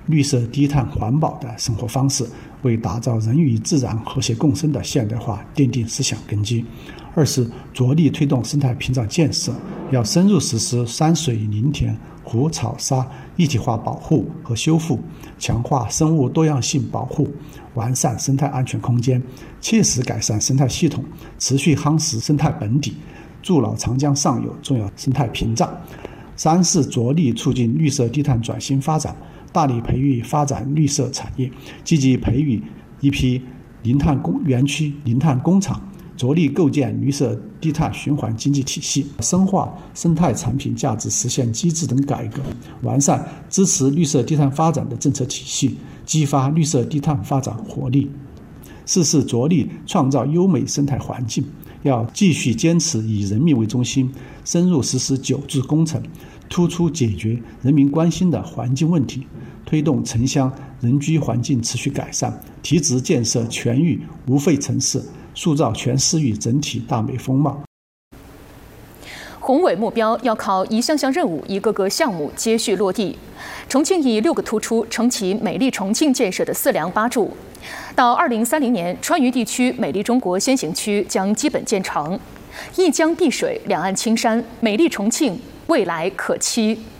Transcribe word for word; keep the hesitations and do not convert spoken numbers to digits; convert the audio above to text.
绿色低碳环保的生活方式，为打造人与自然和谐共生的现代化奠定思想根基。二是着力推动生态屏障建设，要深入实施山水林田、湖草沙一体化保护和修复，强化生物多样性保护，完善生态安全空间，切实改善生态系统，持续夯实生态本底，筑牢长江上游重要生态屏障。三是着力促进绿色低碳转型发展，大力培育发展绿色产业，积极培育一批零碳工园区、零碳工厂，着力构建绿色低碳循环经济体系，深化生态产品价值实现机制等改革，完善支持绿色低碳发展的政策体系，激发绿色低碳发展活力。四是着力创造优美生态环境，要继续坚持以人民为中心，深入实施九治工程，突出解决人民关心的环境问题，推动城乡人居环境持续改善，提质建设全域无废城市，塑造全市域整体大美风貌。 宏伟目标要靠一项项任务、一个个项目接续落地。重庆以六个突出撑起美丽重庆建设的四梁八柱。到二零三零年，川渝地区美丽中国先行区将基本建成，一江碧水，两岸青山，美丽重庆未来可期。